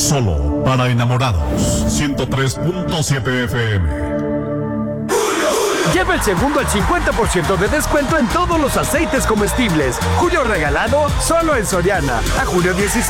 Solo para enamorados. 103.7 FM. Lleva el segundo al 50% de descuento en todos los aceites comestibles. Julio regalado solo en Soriana. A julio 16.